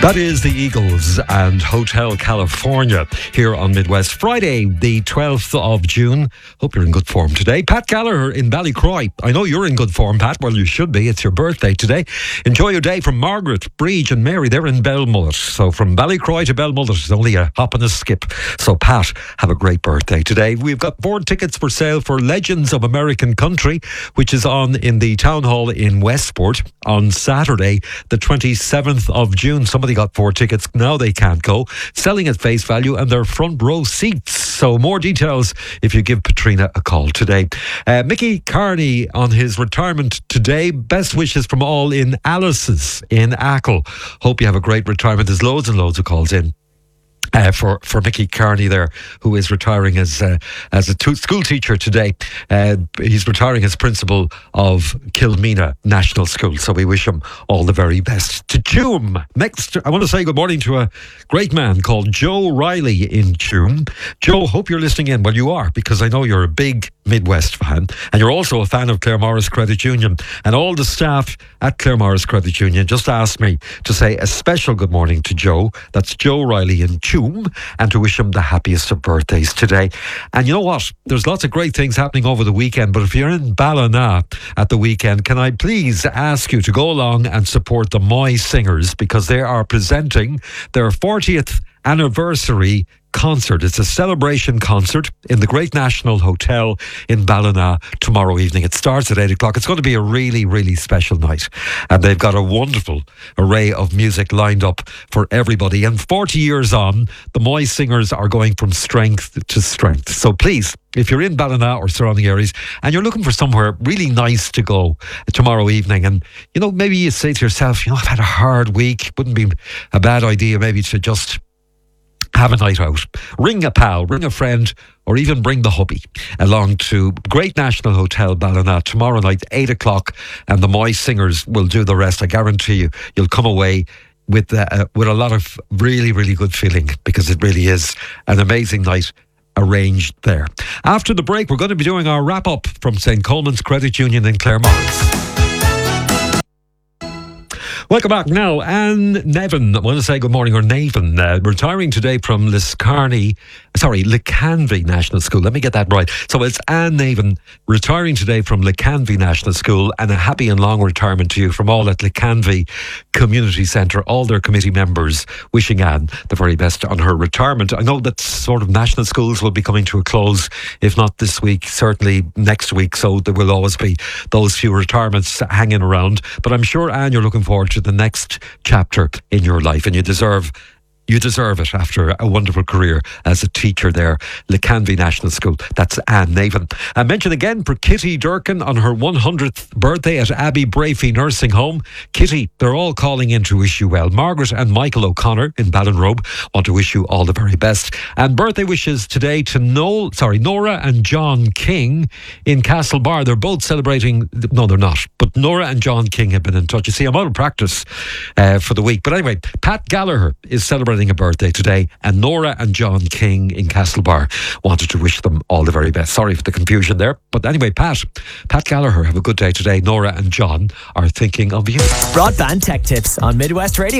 That is the Eagles and Hotel California here on Midwest. Friday, the 12th of June. Hope you're in good form today. Pat Gallagher in Ballycroy. I know you're in good form, Pat. Well, you should be. It's your birthday today. Enjoy your day from Margaret, Breege and Mary. They're in Belmullet. So from Ballycroy to Belmullet is only a hop and a skip. So Pat, have a great birthday today. We've got 4 tickets for sale for Legends of American Country, which is on in the Town Hall in Westport on Saturday, the 27th of June. Somebody got 4 tickets. Now they can't go. Selling at face value and they're front row seats. So more details if you give Patrina a call today. Mickey Carney on his retirement today. Best wishes from all in Alice's in Achill. Hope you have a great retirement. There's loads and loads of calls in. For Mickey Carney there, who is retiring as a school teacher today. He's retiring as principal of Kilmena National School, so we wish him all the very best. To Tuam, next, I want to say good morning to a great man called Joe Riley in Tuam. Joe, hope you're listening in. Well, you are, because I know you're a big Midwest fan, and you're also a fan of Claremorris Credit Union. And all the staff at Claremorris Credit Union just asked me to say a special good morning to Joe. That's Joe Riley in Tuam, and to wish him the happiest of birthdays today. And you know what? There's lots of great things happening over the weekend, but if you're in Ballina at the weekend, can I please ask you to go along and support the Moy Singers, because they are presenting their 40th anniversary concert. It's a celebration concert in the Great National Hotel in Ballina tomorrow evening. It starts at 8 o'clock. It's going to be a really, really special night. And they've got a wonderful array of music lined up for everybody. And 40 years on, the Moy Singers are going from strength to strength. So please, if you're in Ballina or surrounding areas and you're looking for somewhere really nice to go tomorrow evening, and, you know, maybe you say to yourself, you know, I've had a hard week. Wouldn't be a bad idea maybe to just have a night out. Ring a pal, ring a friend, or even bring the hubby along to Great National Hotel Ballina tomorrow night, 8 o'clock, and the Moy Singers will do the rest. I guarantee you, you'll come away with a lot of really, really good feeling, because it really is an amazing night arranged there. After the break, we're going to be doing our wrap-up from St. Coleman's Credit Union in Claremorris. Welcome back now. Anne Nevin, I want to say good morning, or Navan, retiring today from Liscarney, Lecanvy National School. Let me get that right. So it's Anne Nevin retiring today from Lecanvy National School, and a happy and long retirement to you from all at Lecanvy Community Centre, all their committee members, wishing Anne the very best on her retirement. I know that sort of national schools will be coming to a close, if not this week, certainly next week, so there will always be those few retirements hanging around. But I'm sure, Anne, you're looking forward to the next chapter in your life, and you deserve it after a wonderful career as a teacher there, Lecanvy National School. That's Anne Navan. I mention again for Kitty Durkin on her 100th birthday at Abbey Brafey Nursing Home. Kitty, they're all calling in to wish you well. Margaret and Michael O'Connor in Ballinrobe want to wish you all the very best. And birthday wishes today to Nora and John King in Castlebar. They're both celebrating. No, they're not. But Nora and John King have been in touch. You see, I'm out of practice for the week. But anyway, Pat Gallagher is celebrating a birthday today, and Nora and John King in Castlebar wanted to wish them all the very best. Sorry for the confusion there. But anyway, Pat Gallagher, have a good day today. Nora and John are thinking of you. Broadband Tech Tips on Midwest Radio.